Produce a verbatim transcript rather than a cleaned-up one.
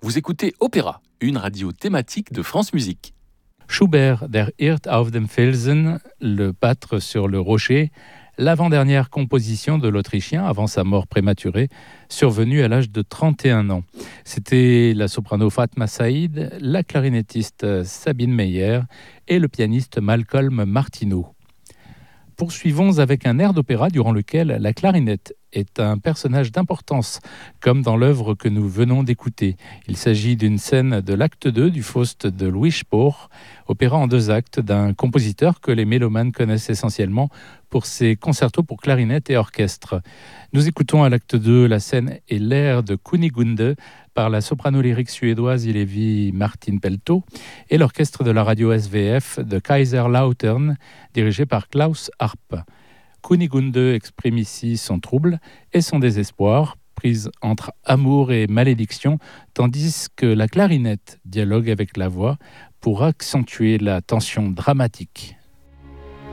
Vous écoutez Opéra, une radio thématique de France Musique. Schubert, Der Hirt auf dem Felsen, le pâtre sur le rocher, l'avant-dernière composition de l'Autrichien avant sa mort prématurée, survenue à l'âge de trente et un ans. C'était la soprano Fatma Saïd, la clarinettiste Sabine Meyer et le pianiste Malcolm Martineau. Poursuivons avec un air d'opéra durant lequel la clarinette est un personnage d'importance, comme dans l'œuvre que nous venons d'écouter. Il s'agit d'une scène de l'acte deux du Faust de Louis Spohr, opéra en deux actes d'un compositeur que les mélomanes connaissent essentiellement pour ses concertos pour clarinette et orchestre. Nous écoutons à l'acte deux la scène et l'air de Kunigunde par la soprano lyrique suédoise Hillevi Martin Pelto et l'orchestre de la radio S V F de Kaiserslautern dirigé par Klaus Harp. Kunigunde exprime ici son trouble et son désespoir, prise entre amour et malédiction, tandis que la clarinette dialogue avec la voix pour accentuer la tension dramatique.